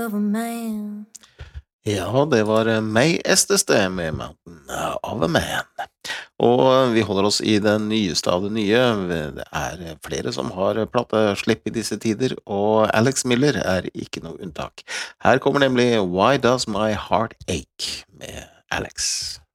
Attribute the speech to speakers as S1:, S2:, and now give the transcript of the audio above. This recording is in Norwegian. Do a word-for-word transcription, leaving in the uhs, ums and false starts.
S1: of a man.
S2: Ja, det var eh, May Esteste med Mountain of a Man. Og vi holder oss i den nyeste av det nye. Det er flere som har plateslipp i disse tider, og Alex Miller er ikke noe unntak. Her kommer nemlig Why Does My Heart Ache med Alex.